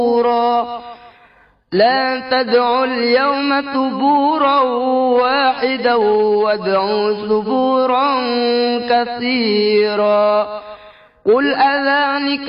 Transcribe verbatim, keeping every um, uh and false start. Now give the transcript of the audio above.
لا تدعوا اليوم ثبورا واحدا وادعوا ثبورا كثيرا. قل أذلك